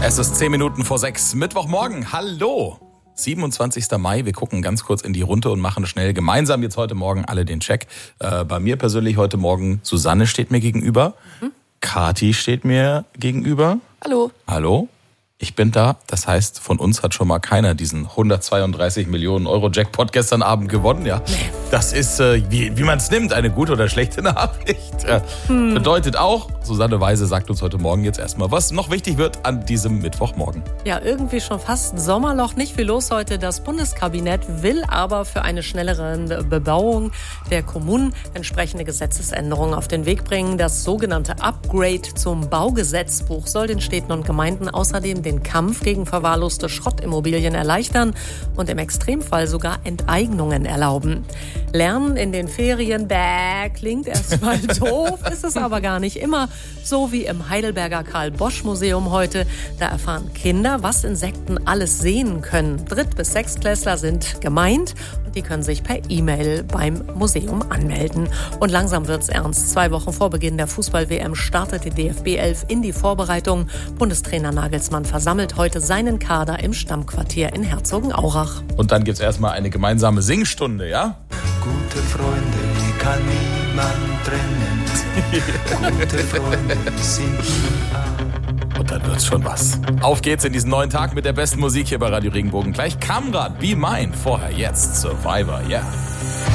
Es ist 10 Minuten vor 6, Mittwochmorgen. Hallo! 27. Mai, wir gucken ganz kurz in die Runde und machen schnell gemeinsam jetzt heute Morgen alle den Check. Bei mir persönlich heute Morgen, Susanne steht mir gegenüber, Kathi steht mir gegenüber. Hallo. Hallo, ich bin da. Das heißt, von uns hat schon mal keiner diesen 132 Millionen Euro Jackpot gestern Abend gewonnen. Ja, das ist, wie man es nimmt, eine gute oder schlechte Nachricht. Bedeutet auch, Susanne Weise sagt uns heute Morgen jetzt erstmal, was noch wichtig wird an diesem Mittwochmorgen. Ja, irgendwie schon fast Sommerloch. Nicht viel los heute. Das Bundeskabinett will aber für eine schnellere Bebauung der Kommunen entsprechende Gesetzesänderungen auf den Weg bringen. Das sogenannte Upgrade zum Baugesetzbuch soll den Städten und Gemeinden außerdem den Kampf gegen verwahrloste Schrottimmobilien erleichtern und im Extremfall sogar Enteignungen erlauben. Lernen in den Ferien, klingt erstmal doof, ist es aber gar nicht immer. So wie im Heidelberger Karl-Bosch-Museum heute. Da erfahren Kinder, was Insekten alles sehen können. 3- bis 6-Klässler sind gemeint und die können sich per E-Mail beim Museum anmelden. Und langsam wird's ernst. 2 Wochen vor Beginn der Fußball-WM startet die DFB 11 in die Vorbereitung. Bundestrainer Nagelsmann versammelt heute seinen Kader im Stammquartier in Herzogenaurach. Und dann gibt's erstmal eine gemeinsame Singstunde, ja? Gute Freunde kann niemand trennen. Gute Freunde sind immer. Und dann wird's schon was. Auf geht's in diesen neuen Tag mit der besten Musik hier bei Radio Regenbogen. Gleich Kamrat, Be Mine. Vorher jetzt Survivor, ja. Yeah.